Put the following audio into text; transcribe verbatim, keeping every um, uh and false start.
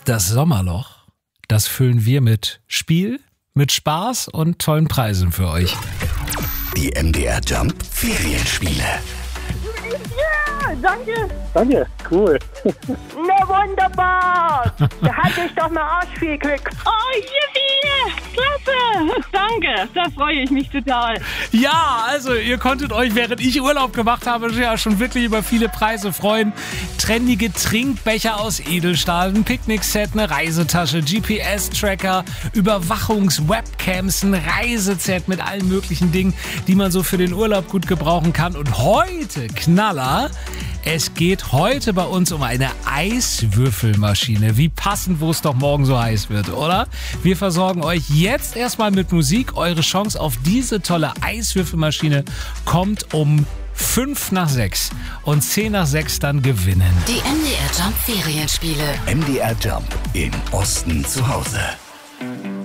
Das Sommerloch, das füllen wir mit Spiel, mit Spaß und tollen Preisen für euch. Die M D R Jump Ferienspiele. Ja, danke. Danke, cool. Na wunderbar. Da hatte ich doch mal Arsch viel Glück. Oh, yippie! Klasse! Danke, da freue ich mich total. Ja, also ihr konntet euch, während ich Urlaub gemacht habe, ja schon wirklich über viele Preise freuen. Trendige Trinkbecher aus Edelstahl, ein Picknickset, eine Reisetasche, G P S-Tracker, Überwachungs-Webcams, ein Reiseset mit allen möglichen Dingen, die man so für den Urlaub gut gebrauchen kann. Und heute, Knaller, es geht heute bei uns um eine Eiswürfelmaschine. Wie passend, wo es doch morgen so heiß wird, oder? Wir versorgen euch jetzt erstmal mit Musik. Eure Chance auf diese tolle Eiswürfelmaschine kommt um fünf nach sechs und zehn nach sechs dann gewinnen. Die M D R Jump Ferienspiele. M D R Jump im Osten zu Hause.